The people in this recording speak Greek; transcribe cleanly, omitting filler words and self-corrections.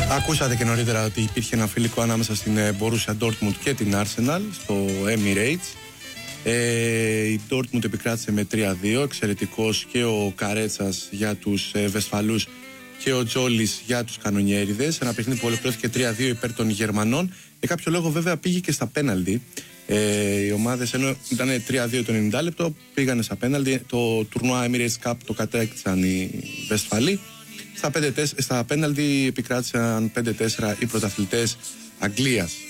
Ακούσατε και νωρίτερα ότι υπήρχε ένα φιλικό ανάμεσα στην Borussia Dortmund και την Arsenal στο Emirates. Η Dortmund επικράτησε με 3-2. Εξαιρετικός και ο Καρέτσας για τους Βεσφαλούς και ο Τζόλης για τους Κανονιέριδες. Ένα παιχνίδι που ολοκληρώθηκε 3-2 υπέρ των Γερμανών. Για κάποιο λόγο βέβαια πήγε και στα πέναλτι. Οι ομάδες, ενώ ήταν 3-2 το 90 λεπτό, πήγανε στα πέναλτι. Το τουρνουά Emirates Cup το κατέκτησαν οι Βεσφαλοί. Στα πέναλτι επικράτησαν 5-4 οι πρωταθλητές Αγγλίας.